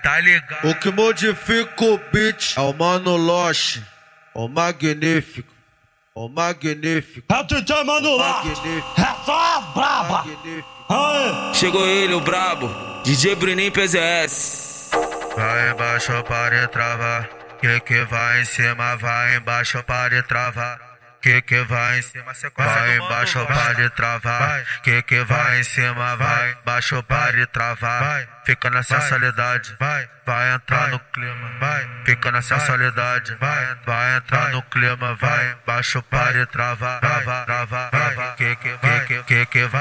tá ligado? O que modifica o beat é o Mano Loche, o magnífico, o magnífico. É o DJ Mano Loche, é só as braba. Aê. Chegou ele, o brabo, DJ Bruninho PZS. Vai embaixo para travar, que vai em cima, vai embaixo para travar. Que vai em cima, vai embaixo para travar. Que vai em cima, vai embaixo para travar. Fica na sensualidade, vai entrar no clima. Fica na sensualidade, vai entrar no clima. Vai embaixo para travar. Que vai